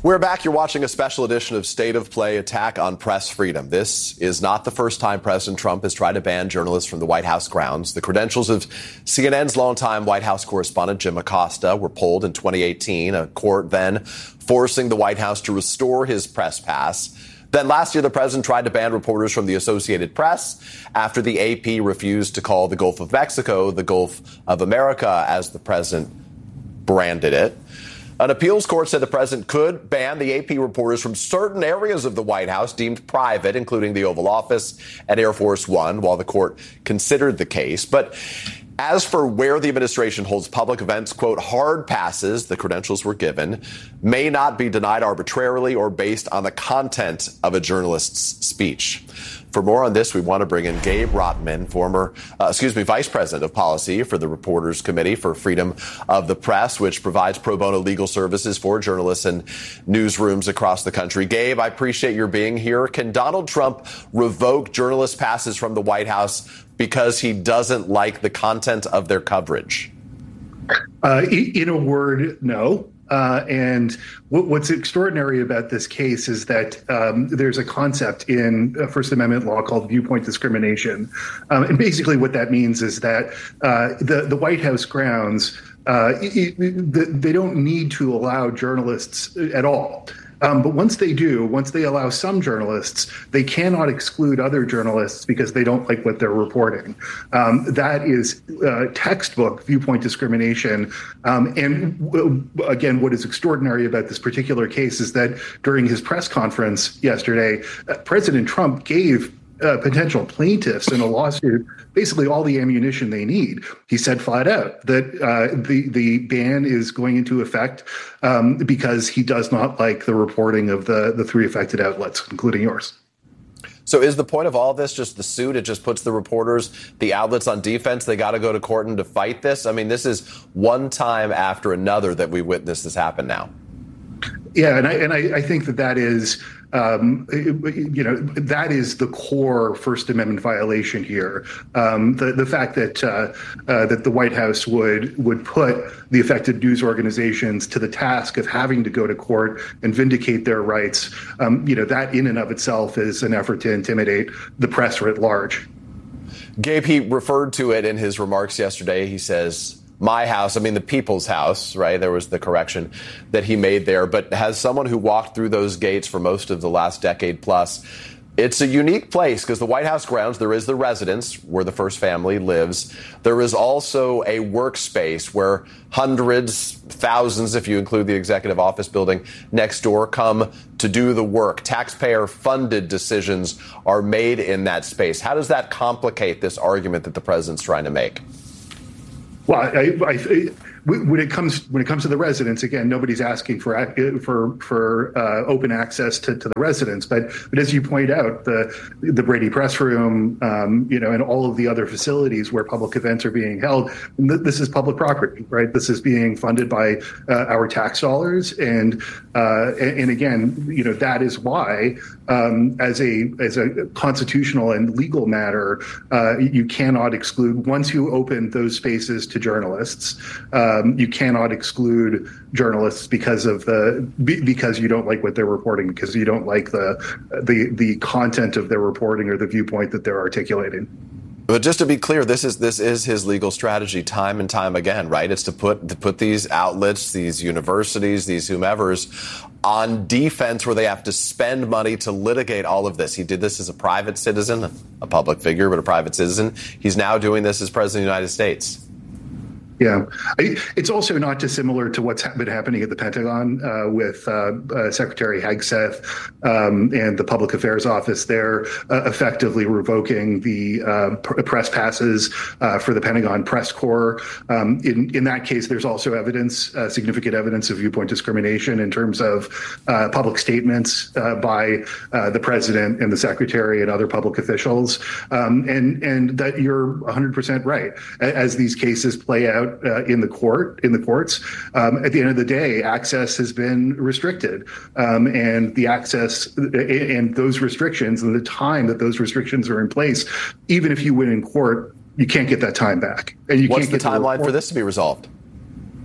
We're back. You're watching a special edition of State of Play: Attack on Press Freedom. This is not the first time President Trump has tried to ban journalists from the White House grounds. The credentials of CNN's longtime White House correspondent Jim Acosta were pulled in 2018, a court then forcing the White House to restore his press pass. Then last year, the president tried to ban reporters from the Associated Press after the AP refused to call the Gulf of Mexico the Gulf of America, as the president branded it. An appeals court said the president could ban the AP reporters from certain areas of the White House deemed private, including the Oval Office and Air Force One, while the court considered the case. But as for where the administration holds public events, quote, hard passes, the credentials were given, may not be denied arbitrarily or based on the content of a journalist's speech. For more on this, we want to bring in Gabe Rotman, Vice President of Policy for the Reporters Committee for Freedom of the Press, which provides pro bono legal services for journalists and newsrooms across the country. Gabe, I appreciate your being here. Can Donald Trump revoke journalist passes from the White House because he doesn't like the content of their coverage? In a word, no. And what's extraordinary about this case is that there's a concept in First Amendment law called viewpoint discrimination. And basically what that means is that the White House grounds, they don't need to allow journalists at all. But once they allow some journalists, they cannot exclude other journalists because they don't like what they're reporting. That is textbook viewpoint discrimination. And again, what is extraordinary about this particular case is that during his press conference yesterday, President Trump gave potential plaintiffs in a lawsuit basically all the ammunition they need. He said flat out that the ban is going into effect because he does not like the reporting of the three affected outlets, including yours. So is the point of all this just the suit? It just puts the reporters, the outlets on defense. They got to go to court and to fight this. I mean, this is one time after another that we witness this happen now. Yeah, and I think that is, that is the core First Amendment violation here. The fact that that the White House would put the affected news organizations to the task of having to go to court and vindicate their rights, that in and of itself is an effort to intimidate the press writ large. Gabe, he referred to it in his remarks yesterday. He says, my house, I mean, the people's house, right? There was the correction that he made there. But as someone who walked through those gates for most of the last decade plus, it's a unique place because the White House grounds, there is the residence where the first family lives. There is also a workspace where hundreds, thousands, if you include the executive office building next door, come to do the work. Taxpayer-funded decisions are made in that space. How does that complicate this argument that the president's trying to make? Well, when it comes to the residents, again, nobody's asking for open access to the residents, but as you point out, the Brady Press Room, and all of the other facilities where public events are being held, this is public property, right? This is being funded by our tax dollars, and again, that is why, as a constitutional and legal matter, you cannot exclude, once you open those spaces to journalists. You cannot exclude journalists because you don't like what they're reporting, because you don't like the content of their reporting or the viewpoint that they're articulating. But just to be clear, this is his legal strategy time and time again, right? It's to put these outlets, these universities, these whomevers on defense where they have to spend money to litigate all of this. He did this as a private citizen, a public figure, but a private citizen. He's now doing this as president of the United States. Yeah, it's also not dissimilar to what's been happening at the Pentagon with Secretary Hegseth and the Public Affairs Office there effectively revoking the press passes for the Pentagon Press Corps. In that case, there's also significant evidence of viewpoint discrimination in terms of public statements by the president and the secretary and other public officials. And that you're 100% right. As these cases play out in the courts, at the end of the day, access has been restricted, and the access and those restrictions and the time that those restrictions are in place, even if you win in court, you can't get that time back. And what's the timeline for this to be resolved?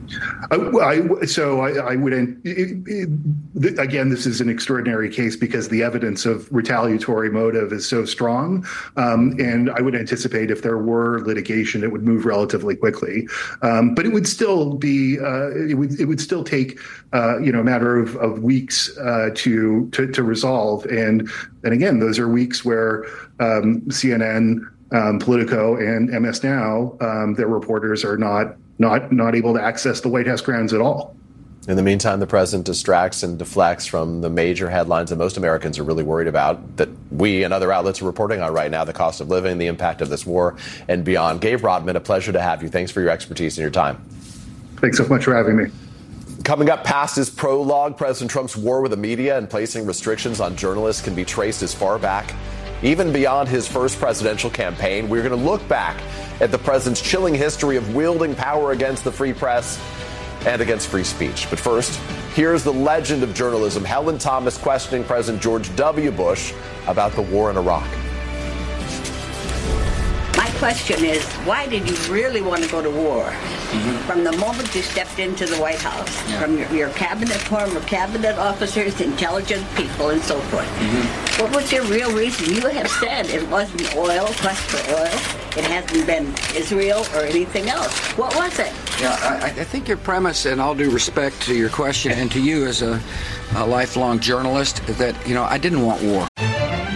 I would, again, this is an extraordinary case because the evidence of retaliatory motive is so strong. And I would anticipate if there were litigation, it would move relatively quickly. But it would still be, it would still take, a matter of weeks to resolve. And again, those are weeks where CNN, Politico, and MS Now, their reporters are not able to access the White House grounds at all. In the meantime, the president distracts and deflects from the major headlines that most Americans are really worried about, that we and other outlets are reporting on right now: the cost of living, the impact of this war, and beyond. Gabe Rodman, a pleasure to have you. Thanks for your expertise and your time. Thanks so much for having me. Coming up past his prologue, President Trump's war with the media and placing restrictions on journalists can be traced as far back, even beyond his first presidential campaign. We're going to look back at the president's chilling history of wielding power against the free press and against free speech. But first, here's the legend of journalism, Helen Thomas, questioning President George W. Bush about the war in Iraq. My question is, why did you really want to go to war? From the moment you stepped into the White House, from your cabinet, former cabinet officers, intelligent people, and so forth. What was your real reason? You have said it wasn't oil, quest for oil. It hasn't been Israel or anything else. What was it? Yeah, I think your premise, and all due respect to your question and to you as a lifelong journalist, that, I didn't want war.